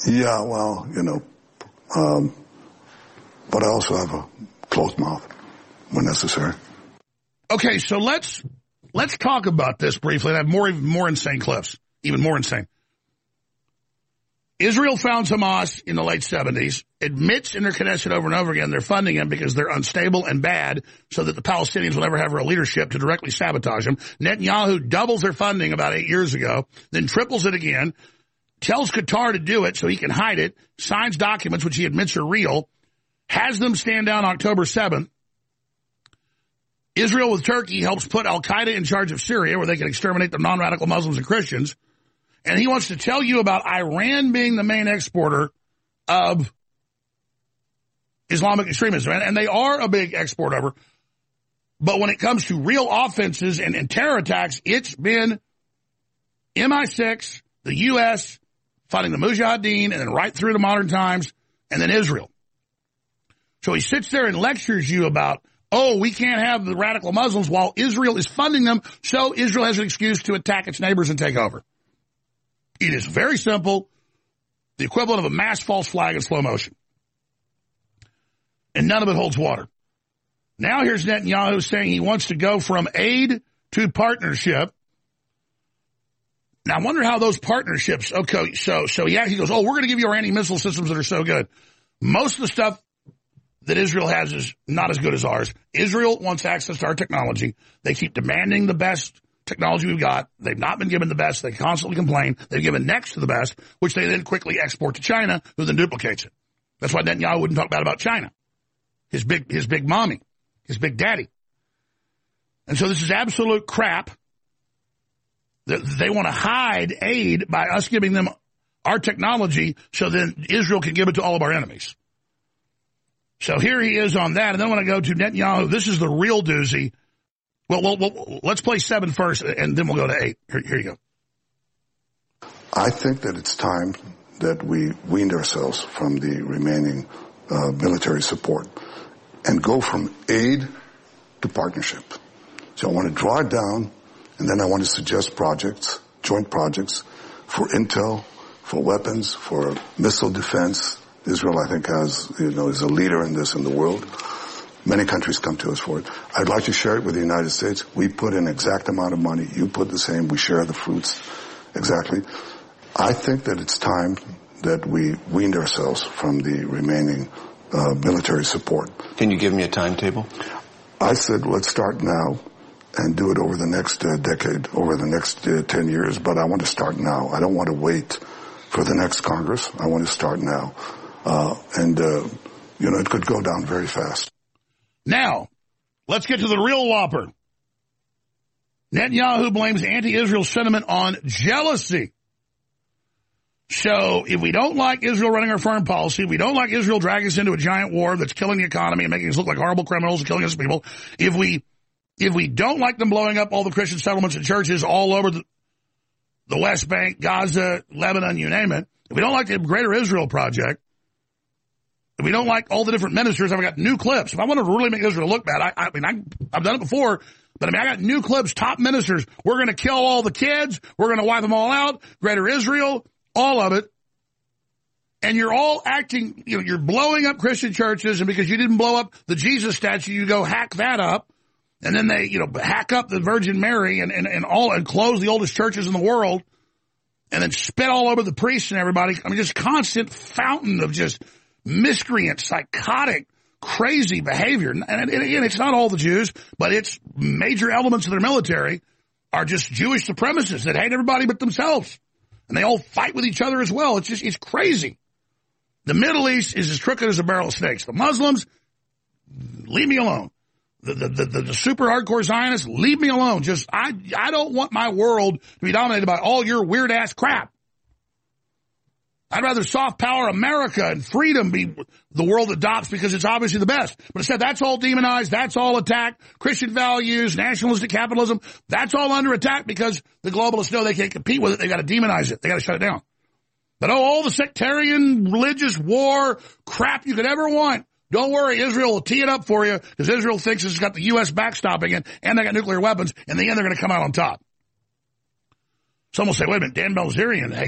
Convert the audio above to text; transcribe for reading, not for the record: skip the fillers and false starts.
Yeah, well, but I also have a closed mouth when necessary. Okay, so let's talk about this briefly and have more insane clips, even more insane. Israel founds Hamas in the late 70s, admits in their Knesset over and over again they're funding them because they're unstable and bad so that the Palestinians will never have real leadership to directly sabotage them. Netanyahu doubles their funding about 8 years ago, then triples it again, tells Qatar to do it so he can hide it, signs documents which he admits are real, has them stand down October 7th. Israel with Turkey helps put al-Qaeda in charge of Syria where they can exterminate the non-radical Muslims and Christians. And he wants to tell you about Iran being the main exporter of Islamic extremism. And they are a big exporter. But when it comes to real offenses and terror attacks, it's been MI6, the U.S., fighting the Mujahideen, and then right through to modern times, and then Israel. So he sits there and lectures you about, we can't have the radical Muslims while Israel is funding them, so Israel has an excuse to attack its neighbors and take over. It is very simple, the equivalent of a mass false flag in slow motion. And none of it holds water. Now here's Netanyahu saying he wants to go from aid to partnership. Now I wonder how those partnerships, okay, so yeah, he goes, we're going to give you our anti-missile systems that are so good. Most of the stuff that Israel has is not as good as ours. Israel wants access to our technology. They keep demanding the best technology we've got. They've not been given the best. They constantly complain. They've given next to the best, which they then quickly export to China, who then duplicates it. That's why Netanyahu wouldn't talk bad about China. His big mommy, his big daddy. And so this is absolute crap. They want to hide aid by us giving them our technology so then Israel can give it to all of our enemies. So here he is on that. And then when I go to Netanyahu, this is the real doozy. Well, let's play 7 first, and then we'll go to 8. Here you go. I think that it's time that we weaned ourselves from the remaining military support and go from aid to partnership. So I want to draw it down, and then I want to suggest projects, joint projects for intel, for weapons, for missile defense. Israel, I think, is a leader in this in the world. Many countries come to us for it. I'd like to share it with the United States. We put an exact amount of money. You put the same. We share the fruits. Exactly. I think that it's time that we weaned ourselves from the remaining military support. Can you give me a timetable? I said, let's start now and do it over the next decade, over the next 10 years. But I want to start now. I don't want to wait for the next Congress. I want to start now. It could go down very fast. Now, let's get to the real whopper. Netanyahu blames anti-Israel sentiment on jealousy. So if we don't like Israel running our foreign policy, if we don't like Israel dragging us into a giant war that's killing the economy and making us look like horrible criminals and killing us people, if we don't like them blowing up all the Christian settlements and churches all over the West Bank, Gaza, Lebanon, you name it, if we don't like the Greater Israel Project, if we don't like all the different ministers, I've got new clips. If I want to really make Israel look bad, I've done it before, but I got new clips, top ministers. We're going to kill all the kids. We're going to wipe them all out. Greater Israel, all of it. And you're all acting, you're blowing up Christian churches, and because you didn't blow up the Jesus statue, you go hack that up. And then they, hack up the Virgin Mary and close the oldest churches in the world, and then spit all over the priests and everybody. I mean, just constant fountain of just miscreant, psychotic, crazy behavior. And again, it's not all the Jews, but it's major elements of their military are just Jewish supremacists that hate everybody but themselves. And they all fight with each other as well. It's crazy. The Middle East is as crooked as a barrel of snakes. The Muslims, leave me alone. The super hardcore Zionists, leave me alone. I don't want my world to be dominated by all your weird ass crap. I'd rather soft power America and freedom be the world adopts because it's obviously the best. But instead, that's all demonized. That's all attacked. Christian values, nationalistic capitalism, that's all under attack because the globalists know they can't compete with it. They've got to demonize it. They've got to shut it down. But all the sectarian, religious war crap you could ever want, don't worry, Israel will tee it up for you because Israel thinks it's got the U.S. backstopping it and they got nuclear weapons. In the end, they're going to come out on top. Some will say, wait a minute, Dan Bilzerian, hey,